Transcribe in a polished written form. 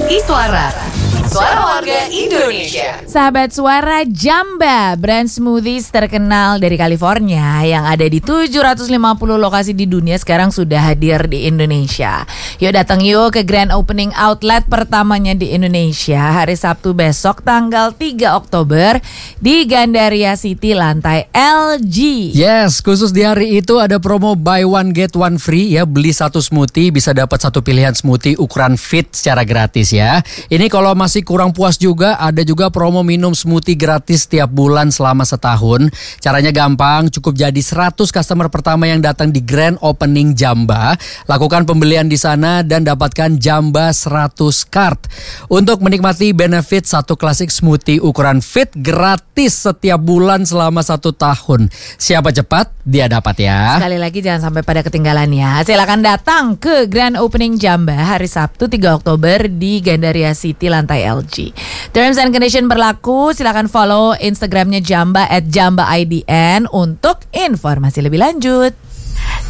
Iswara, suara warga Indonesia. Sahabat Suara, Jamba, brand smoothies terkenal dari California yang ada di 750 lokasi di dunia sekarang sudah hadir di Indonesia. Yuk datang yuk ke grand opening outlet pertamanya di Indonesia hari Sabtu besok tanggal 3 Oktober di Gandaria City lantai LG. Yes, khusus di hari itu ada promo buy one get one free ya. Beli satu smoothie bisa dapat satu pilihan smoothie ukuran fit secara gratis ya. Ini kalau masih kurang puas juga, ada juga promo minum smoothie gratis setiap bulan selama setahun. Caranya gampang, cukup jadi 100 customer pertama yang datang di grand opening Jamba. Lakukan pembelian di sana dan dapatkan Jamba 100 card. Untuk menikmati benefit satu klasik smoothie ukuran fit gratis setiap bulan selama 1 tahun. Siapa cepat, dia dapat ya. Sekali lagi jangan sampai pada ketinggalan ya. Silakan datang ke grand opening Jamba hari Sabtu 3 Oktober di Gandaria City lantai LG. Terms and condition berlaku. Silakan follow Instagramnya Jamba @JambaIDN untuk informasi lebih lanjut.